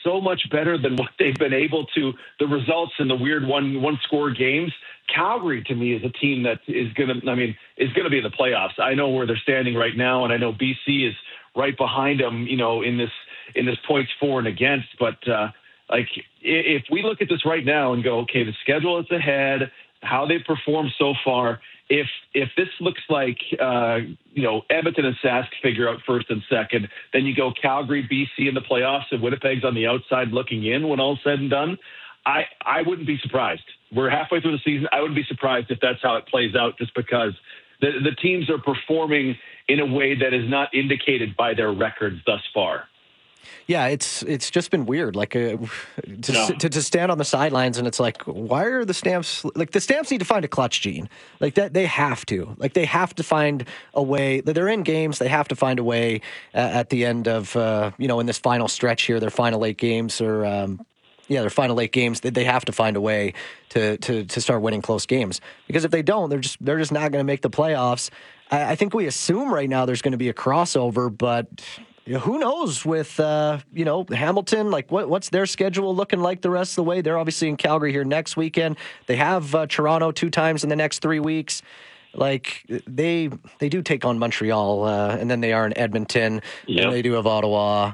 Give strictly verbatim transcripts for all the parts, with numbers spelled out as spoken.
so much better than what they've been able to, the results in the weird one, one score games. Calgary, to me, is a team that is going to, I mean, is going to be in the playoffs. I know where they're standing right now, and I know B C is right behind them, you know, in this, in this points for and against. But, uh, like, if we look at this right now and go, okay, the schedule is ahead, how they've performed so far, if if this looks like, uh, you know, Edmonton and Sask figure out first and second, then you go Calgary, B C in the playoffs, and Winnipeg's on the outside looking in when all's said and done, I, I wouldn't be surprised. We're halfway through the season. I wouldn't be surprised if that's how it plays out, just because the, the teams are performing in a way that is not indicated by their records thus far. Yeah, it's it's just been weird. Like uh, to, no. to to stand on the sidelines and it's like, why are the Stamps like the Stamps need to find a clutch gene like that? They have to like they have to find a way. They're in games. They have to find a way uh, at the end of uh, you know in this final stretch here, their final eight games or um, yeah, their final eight games. They have to find a way to to to start winning close games because if they don't, they're just they're just not going to make the playoffs. I, I think we assume right now there's going to be a crossover, but. Who knows with, uh, you know, Hamilton, like what, what's their schedule looking like the rest of the way? They're obviously in Calgary here next weekend. They have uh, Toronto two times in the next three weeks. Like they they do take on Montreal, uh, and then they are in Edmonton, yep. And they do have Ottawa.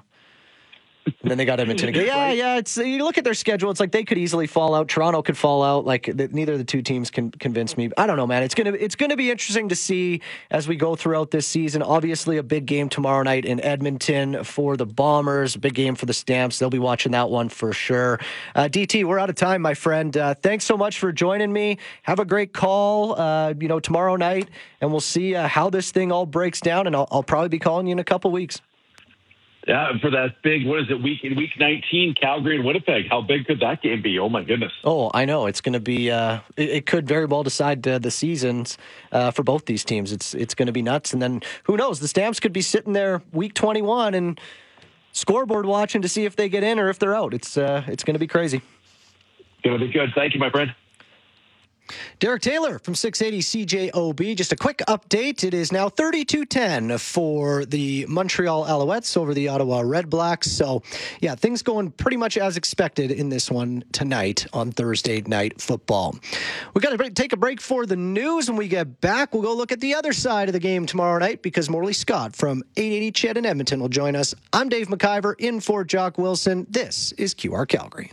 And then they got Edmonton again. Yeah, yeah. It's you look at their schedule. It's like they could easily fall out. Toronto could fall out. Like the, neither of the two teams can convince me. I don't know, man. It's gonna it's gonna be interesting to see as we go throughout this season. Obviously, a big game tomorrow night in Edmonton for the Bombers. A big game for the Stamps. They'll be watching that one for sure. Uh, D T, we're out of time, my friend. Uh, thanks so much for joining me. Have a great call. Uh, you know, tomorrow night, and we'll see uh, how this thing all breaks down. And I'll, I'll probably be calling you in a couple weeks. Yeah, for that big, what is it, week in week nineteen, Calgary and Winnipeg. How big could that game be? Oh, my goodness. Oh, I know. It's going to be, uh, it, it could very well decide uh, the seasons uh, for both these teams. It's it's going to be nuts. And then who knows? The Stamps could be sitting there week twenty-one and scoreboard watching to see if they get in or if they're out. It's, uh, it's going to be crazy. Going to be good. Thank you, my friend. Derek Taylor from six eighty C J O B. Just a quick update. It is now thirty-two ten for the Montreal Alouettes over the Ottawa Red Blacks. So, yeah, things going pretty much as expected in this one tonight on Thursday Night Football. We've got to take a break for the news. When we get back, we'll go look at the other side of the game tomorrow night because Morley Scott from eight eighty C H E D in Edmonton will join us. I'm Dave McIver in for Jock Wilson. This is Q R Calgary.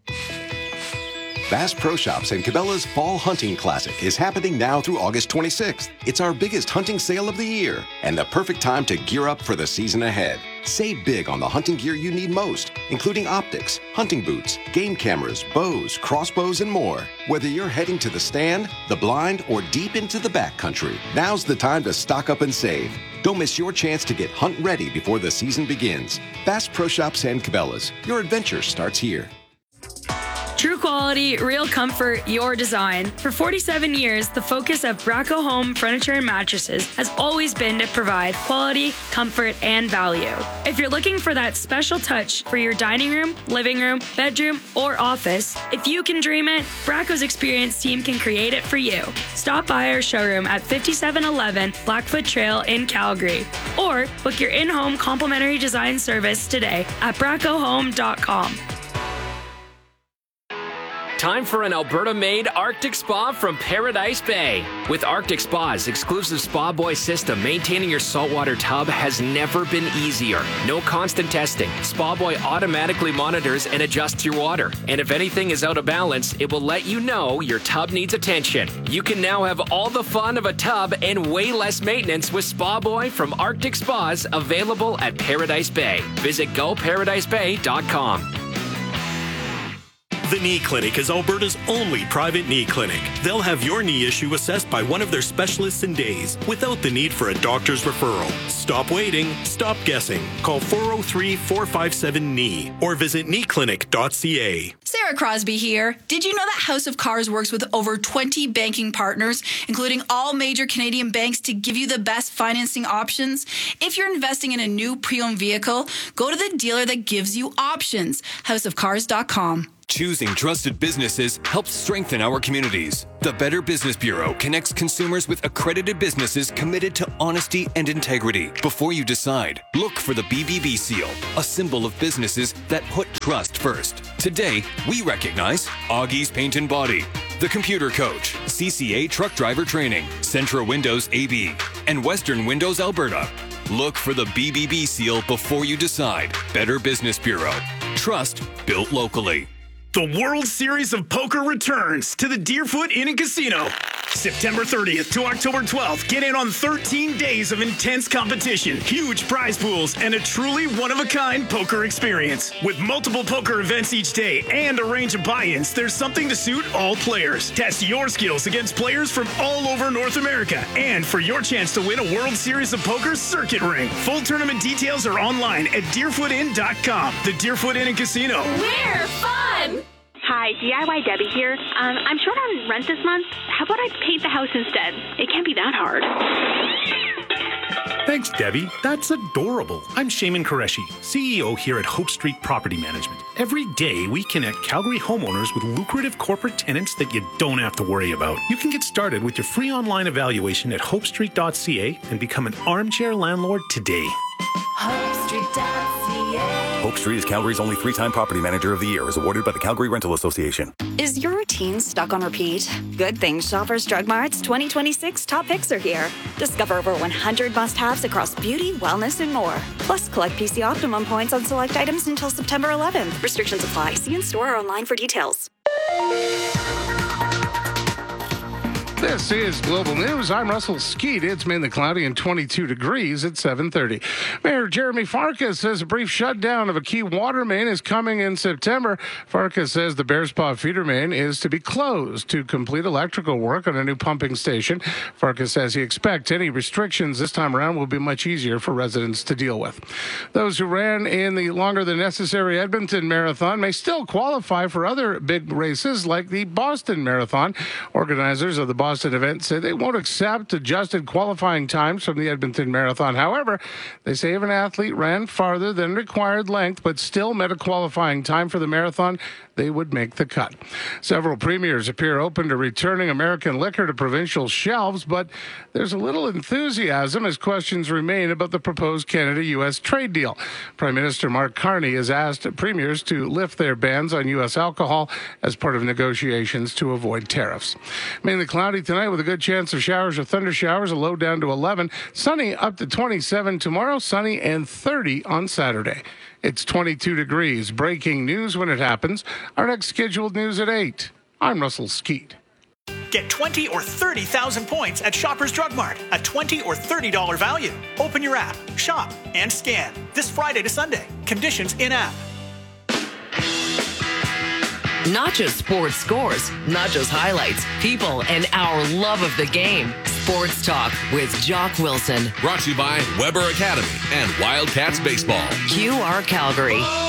Bass Pro Shops and Cabela's Fall Hunting Classic is happening now through August twenty-sixth. It's our biggest hunting sale of the year and the perfect time to gear up for the season ahead. Save big on the hunting gear you need most, including optics, hunting boots, game cameras, bows, crossbows, and more. Whether you're heading to the stand, the blind, or deep into the backcountry, now's the time to stock up and save. Don't miss your chance to get hunt ready before the season begins. Bass Pro Shops and Cabela's. Your adventure starts here. True quality, real comfort, your design. For forty-seven years, the focus of Braco Home Furniture and Mattresses has always been to provide quality, comfort, and value. If you're looking for that special touch for your dining room, living room, bedroom, or office, if you can dream it, Braco's experienced team can create it for you. Stop by our showroom at fifty-seven eleven Blackfoot Trail in Calgary, or book your in-home complimentary design service today at braco home dot com. Time for an Alberta-made Arctic Spa from Paradise Bay. With Arctic Spa's exclusive Spa Boy system, maintaining your saltwater tub has never been easier. No constant testing. Spa Boy automatically monitors and adjusts your water. And if anything is out of balance, it will let you know your tub needs attention. You can now have all the fun of a tub and way less maintenance with Spa Boy from Arctic Spas, available at Paradise Bay. Visit go paradise bay dot com. The Knee Clinic is Alberta's only private knee clinic. They'll have your knee issue assessed by one of their specialists in days, without the need for a doctor's referral. Stop waiting. Stop guessing. Call four oh three, four five seven, K N E E or visit knee clinic dot c a. Sarah Crosby here. Did you know that House of Cars works with over twenty banking partners, including all major Canadian banks, to give you the best financing options? If you're investing in a new pre-owned vehicle, go to the dealer that gives you options. house of cars dot com. Choosing trusted businesses helps strengthen our communities. The Better Business Bureau connects consumers with accredited businesses committed to honesty and integrity. Before you decide, look for the B B B seal, a symbol of businesses that put trust first. Today, we recognize Augie's Paint and Body, The Computer Coach, C C A Truck Driver Training, Centra Windows A B, and Western Windows Alberta. Look for the B B B seal before you decide. Better Business Bureau. Trust built locally. The World Series of Poker returns to the Deerfoot Inn and Casino. September thirtieth to October twelfth, get in on thirteen days of intense competition, huge prize pools, and a truly one-of-a-kind poker experience. With multiple poker events each day and a range of buy-ins, there's something to suit all players. Test your skills against players from all over North America, and for your chance to win a World Series of Poker circuit ring. Full tournament details are online at deerfoot inn dot com. The Deerfoot Inn and Casino. We're fun! Hi, D I Y Debbie here. Um, I'm short on rent this month. How about I paint the house instead? It can't be that hard. Thanks, Debbie. That's adorable. I'm Shaman Qureshi, C E O here at Hope Street Property Management. Every day, we connect Calgary homeowners with lucrative corporate tenants that you don't have to worry about. You can get started with your free online evaluation at hope street dot c a and become an armchair landlord today. hope street dot c a Hope Street is Calgary's only three-time Property Manager of the Year, as awarded by the Calgary Rental Association. Is your routine stuck on repeat? Good thing Shoppers Drug Mart's twenty twenty-six top picks are here. Discover over one hundred must-haves across beauty, wellness, and more. Plus, collect P C Optimum points on select items until September eleventh. Restrictions apply. See in store or online for details. This is Global News. I'm Russell Skeet. It's mainly cloudy and twenty-two degrees at seven thirty. Mayor Jeremy Farkas says a brief shutdown of a key water main is coming in September. Farkas says the Bearspaw feeder main is to be closed to complete electrical work on a new pumping station. Farkas says he expects any restrictions this time around will be much easier for residents to deal with. Those who ran in the longer than necessary Edmonton Marathon may still qualify for other big races like the Boston Marathon. Organizers of the Boston Boston event say they won't accept adjusted qualifying times from the Edmonton Marathon. However, they say if an athlete ran farther than required length but still met a qualifying time for the marathon, they would make the cut. Several premiers appear open to returning American liquor to provincial shelves, but there's a little enthusiasm as questions remain about the proposed Canada-U S trade deal. Prime Minister Mark Carney has asked premiers to lift their bans on U S alcohol as part of negotiations to avoid tariffs. Mainly cloudy tonight with a good chance of showers or thunder showers, a low down to eleven. Sunny up to twenty-seven tomorrow, sunny and thirty on Saturday. It's twenty-two degrees. Breaking news when it happens. Our next scheduled news at eight. I'm Russell Skeet. Get twenty or thirty thousand points at Shoppers Drug Mart. A twenty or thirty dollars value. Open your app, shop, and scan. This Friday to Sunday. Conditions in-app. Not just sports scores, not just highlights, people, and our love of the game. Sports Talk with Jock Wilson. Brought to you by Weber Academy and Wildcats Baseball. Q R Calgary.